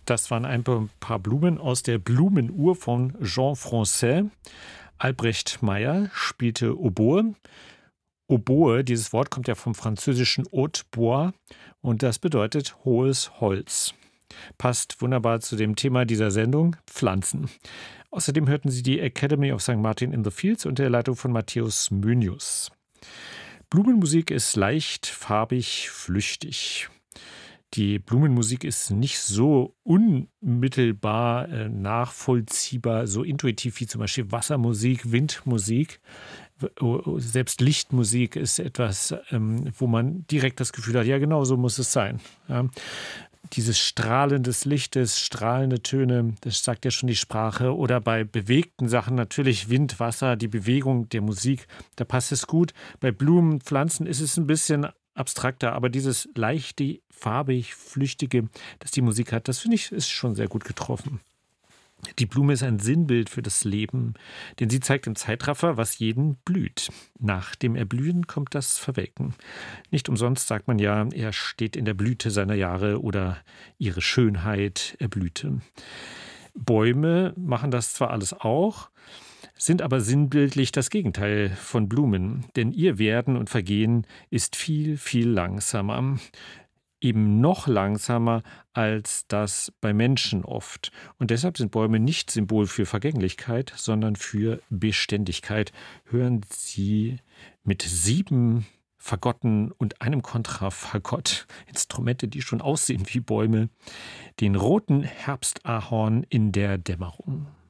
Das waren ein paar Blumen aus der Blumenuhr von Jean Francaix. Albrecht Meyer spielte Oboe. Oboe, dieses Wort kommt ja vom französischen hautbois und das bedeutet hohes Holz. Passt wunderbar zu dem Thema dieser Sendung, Pflanzen. Außerdem hörten Sie die Academy of St. Martin in the Fields unter der Leitung von Matthäus Mönius. Blumenmusik ist leicht, farbig, flüchtig. Die Blumenmusik ist nicht so unmittelbar nachvollziehbar, so intuitiv wie zum Beispiel Wassermusik, Windmusik. Selbst Lichtmusik ist etwas, wo man direkt das Gefühl hat, ja genau so muss es sein. Ja. Dieses Strahlen des Lichtes, strahlende Töne, das sagt ja schon die Sprache. Oder bei bewegten Sachen natürlich Wind, Wasser, die Bewegung der Musik, da passt es gut. Bei Blumen, Pflanzen ist es ein bisschen abstrakter, aber dieses leichte, farbig, flüchtige, das die Musik hat, das finde ich, ist schon sehr gut getroffen. Die Blume ist ein Sinnbild für das Leben, denn sie zeigt im Zeitraffer, was jeden blüht. Nach dem Erblühen kommt das Verwelken. Nicht umsonst sagt man ja, er steht in der Blüte seiner Jahre oder ihre Schönheit erblühte. Bäume machen das zwar alles auch, sind aber sinnbildlich das Gegenteil von Blumen, denn ihr Werden und Vergehen ist viel, viel langsamer. Eben noch langsamer als das bei Menschen oft. Und deshalb sind Bäume nicht Symbol für Vergänglichkeit, sondern für Beständigkeit. Hören Sie mit 7 Fagotten und einem Kontrafagott, Instrumente, die schon aussehen wie Bäume, den roten Herbstahorn in der Dämmerung.